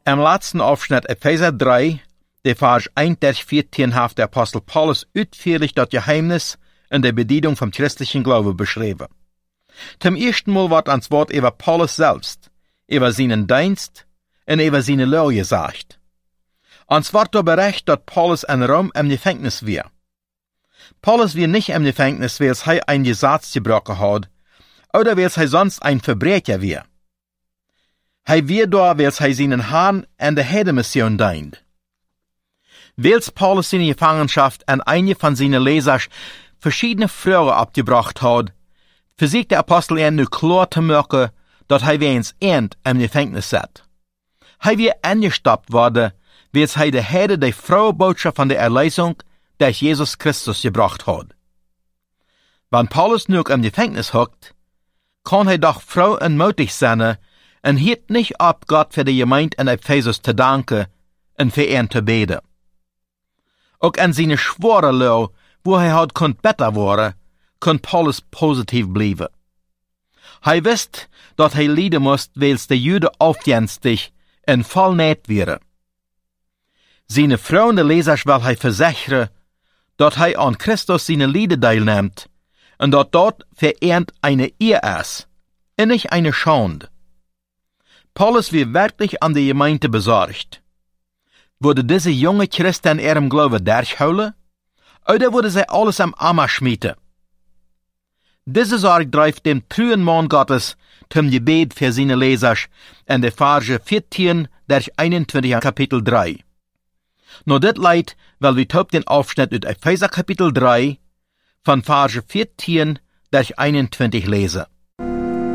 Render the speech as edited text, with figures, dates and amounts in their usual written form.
Im letzten Aufschnitt Epheser 3, der Vers 1-14 hat der Apostel Paulus ausführlich das Geheimnis in der Bedienung vom christlichen Glauben beschrieben. Zum ersten Mal wird ans Wort über Paulus selbst, über seinen Dienst und über seine Lehre gesagt. Uns wird da berichtet, dass Paulus in Rom im Gefängnis war. Paulus war nicht im Gefängnis, weil er ein Gesetz gebrochen hat, oder weil er sonst ein Verbrecher war. Er war da, weil er seinen Herrn in der Hedemission dient. Weil Paulus seine Gefangenschaft an einige von seinen Lesern verschiedene Fragen abgebracht hat, versucht der Apostel ihn nur klar zu machen, dass er ins End im Gefängnis sitzt. Er war angestoppt worden, weil er der Herde der frohe Botschaft von der Erlösung durch Jesus Christus gebracht hat. Wenn Paulus nur im Gefängnis hockt, kann er doch froh und mutig sein und hielt nicht ab, Gott für die Gemeinde in Ephesus zu danken und für ihn zu beten. Auch an seine schwere Lehre, wo er hat konnt besser werden, kann Paulus positiv bleiben. Er wisst, dass er leiden muss, weil es der Juden aufjenstig und voll nicht wäre. Seine Freunde Leser will er versichern, dass er an Christus seine Lieder teilnimmt und dass dort für ihn eine Ehre ist und nicht eine Schande. Paulus wird wirklich an die Gemeinde besorgt. Wurde diese junge Christen ihrem Glauben durchholen? Oder wurde sie alles am Ammer schmieden? Diese Sorge treibt dem treuen Mann Gottes zum Gebet für seine Leser in der Verse 14-21 Kapitel 3. Nur dit leid, weil wir top den Aufschnitt aus Epheser Kapitel 3 von Verse 14-21 lesen.